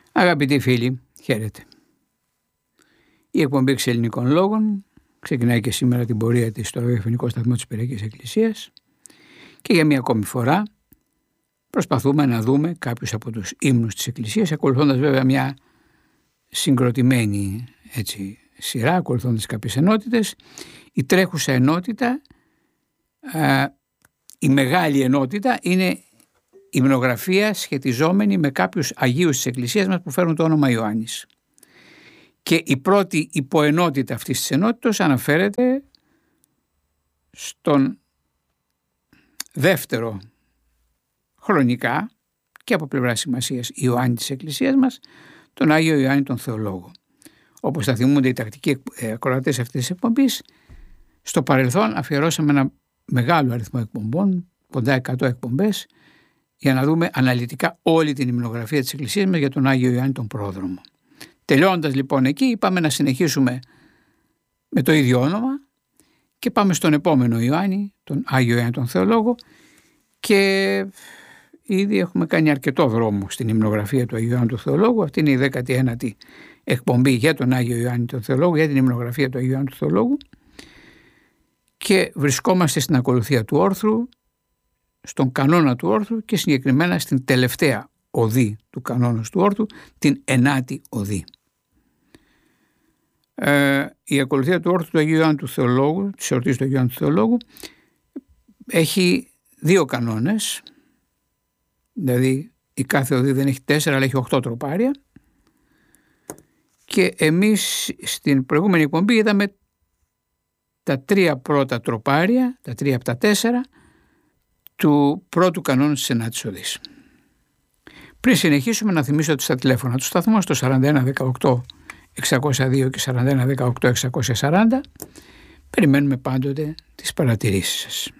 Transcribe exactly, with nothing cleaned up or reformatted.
Αγαπητοί φίλοι, χαίρετε. Η εκπομπή Εξελληνικών Λόγων ξεκινάει και σήμερα την πορεία της στο ραδιοφωνικό σταθμό της Πυριακής Εκκλησίας και για μία ακόμη φορά προσπαθούμε να δούμε κάποιους από τους ύμνους της Εκκλησίας, ακολουθώντας βέβαια μια συγκροτημένη έτσι, σειρά, ακολουθώντας κάποιες ενότητες. Η τρέχουσα ενότητα, α, η μεγάλη ενότητα, είναι υμνογραφία σχετιζόμενη με κάποιους Αγίους της Εκκλησίας μας που φέρουν το όνομα Ιωάννης. Και η πρώτη υποενότητα αυτής της ενότητας αναφέρεται στον δεύτερο χρονικά και από πλευρά σημασίας Ιωάννη της Εκκλησίας μας, τον Άγιο Ιωάννη τον Θεολόγο. Όπως θα θυμούνται οι τακτικοί ακροατές αυτής της εκπομπής, στο παρελθόν αφιερώσαμε ένα μεγάλο αριθμό εκπομπών, κοντά εκατό εκπομπές, για να δούμε αναλυτικά όλη την υμνογραφία της Εκκλησίας μας για τον Άγιο Ιωάννη τον Πρόδρομο. Τελειώντας λοιπόν εκεί, είπαμε να συνεχίσουμε με το ίδιο όνομα και πάμε στον επόμενο Ιωάννη, τον Άγιο Ιωάννη τον Θεολόγο, και ήδη έχουμε κάνει αρκετό δρόμο στην υμνογραφία του Αγίου Ιωάννη του Θεολόγου. Αυτή είναι η δέκατη ένατη εκπομπή για τον Άγιο Ιωάννη τον Θεολόγο, για την υμνογραφία του Αγίου Ιωάννη του Θεολόγου, και βρισκόμαστε στην ακολουθία του όρθρου, στον κανόνα του όρθρου και συγκεκριμένα στην τελευταία οδή του κανόνος του όρθρου, την ενάτη οδή. Ε, η ακολουθία του όρθρου του Αγίου Ιωάννη του Θεολόγου, της εορτής του Αγίου Ιωάννη του Θεολόγου, έχει δύο κανόνες, δηλαδή η κάθε οδή δεν έχει τέσσερα αλλά έχει οχτώ τροπάρια, και εμείς στην προηγούμενη εκπομπή είδαμε τα τρία πρώτα τροπάρια, τα τρία από τα τέσσερα του πρώτου κανόνα της ενάτης οδής. Πριν συνεχίσουμε, να θυμίσω ότι στα τηλέφωνα του σταθμού, στο σαράντα ένα δεκαοκτώ εξακόσια δύο και σαράντα ένα δεκαοκτώ εξακόσια σαράντα, περιμένουμε πάντοτε τις παρατηρήσεις σας.